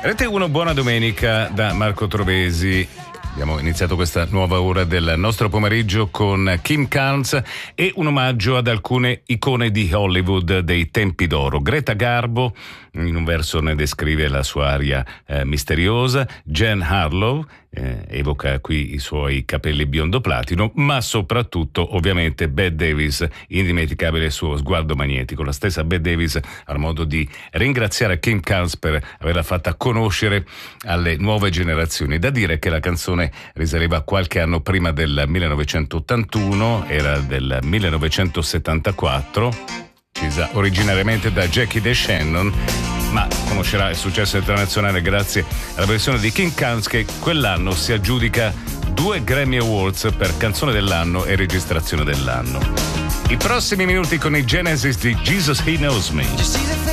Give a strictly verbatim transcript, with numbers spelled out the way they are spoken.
Rete uno, buona domenica da Marco Trovesi. Abbiamo iniziato questa nuova ora del nostro pomeriggio con Kim Carnes e un omaggio ad alcune icone di Hollywood dei tempi d'oro. Greta Garbo, in un verso ne descrive la sua aria eh, misteriosa. Jean Harlow eh, evoca qui i suoi capelli biondo platino, ma soprattutto ovviamente Bette Davis, indimenticabile il suo sguardo magnetico. La stessa Bette Davis ha modo di ringraziare Kim Carnes per averla fatta conoscere alle nuove generazioni. Da dire che la canzone risaleva qualche anno prima del millenovecentottantuno, era del millenovecentosettantaquattro, uccisa originariamente da Jackie DeShannon, ma conoscerà il successo internazionale grazie alla versione di Kim Carnes, che quell'anno si aggiudica due Grammy Awards per canzone dell'anno e registrazione dell'anno. I prossimi minuti con i Genesis di Jesus He Knows Me.